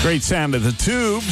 Great sound of the Tubes.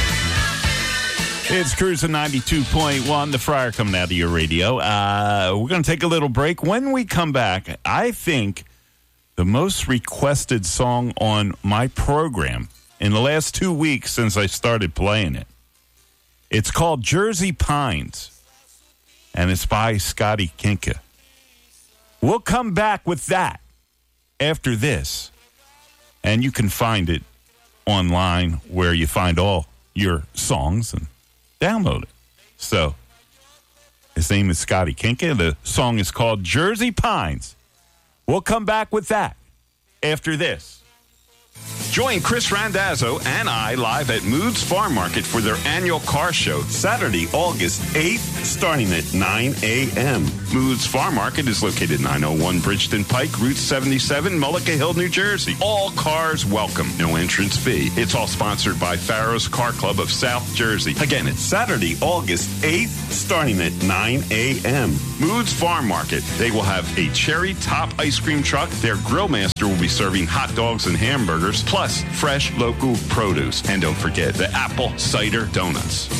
It's Cruising 92.1, the Friar coming out of your radio. We're going to take a little break. When we come back, I think the most requested song on my program in the last 2 weeks since I started playing it. It's called Jersey Pines, and it's by Scotty Kinka. We'll come back with that after this, and you can find it online where you find all your songs and download it. So, his name is Scotty Kinka. The song is called Jersey Pines. We'll come back with that after this. Join Chris Randazzo and I live at Moods Farm Market for their annual car show, Saturday, August 8th, starting at 9 a.m. Moods Farm Market is located 901 Bridgeton Pike, Route 77, Mullica Hill, New Jersey. All cars welcome, no entrance fee. It's all sponsored by Farrow's Car Club of South Jersey. Again, it's Saturday, August 8th, starting at 9 a.m. Moods Farm Market. They will have a cherry top ice cream truck. Their grill master will be serving hot dogs and hamburgers, plus fresh local produce. And don't forget the apple cider donuts.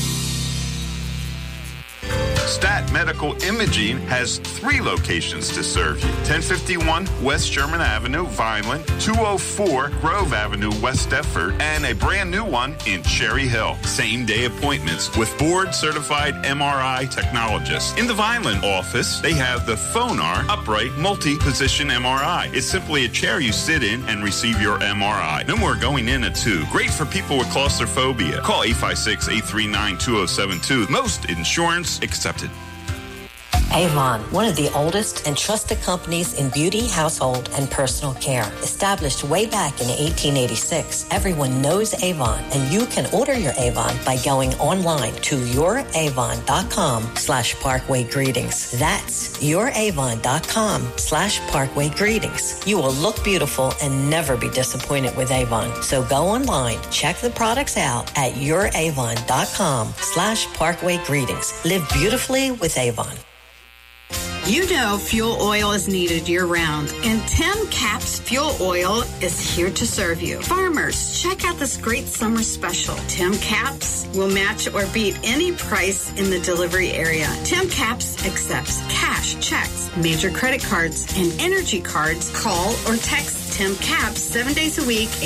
Stat Medical Imaging has 3 locations to serve you. 1051 West Sherman Avenue, Vineland, 204 Grove Avenue, West Deptford, and a brand new one in Cherry Hill. Same-day appointments with board-certified MRI technologists. In the Vineland office, they have the Phonar Upright Multi-Position MRI. It's simply a chair you sit in and receive your MRI. No more going in a tube. Great for people with claustrophobia. Call 856-839-2072. Most insurance accepted. Avon, one of the oldest and trusted companies in beauty, household, and personal care. Established way back in 1886, everyone knows Avon, and you can order your Avon by going online to youravon.com/Parkway Greetings. That's youravon.com/Parkway Greetings. You will look beautiful and never be disappointed with Avon. So go online, check the products out at youravon.com/Parkway Greetings. Live beautifully with Avon. You know fuel oil is needed year-round, and Tim Caps Fuel Oil is here to serve you. Farmers, check out this great summer special. Tim Caps will match or beat any price in the delivery area. Tim Caps accepts cash, checks, major credit cards, and energy cards. Call or text Tim Caps 7 days a week,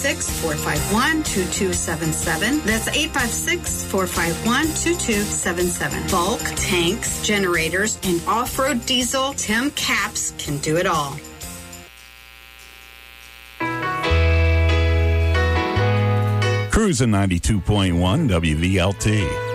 856-451-2277. That's 856-451-2277. Bulk, tanks, generators, and off-road diesel, Tim Caps can do it all. Cruising 92.1 WVLT.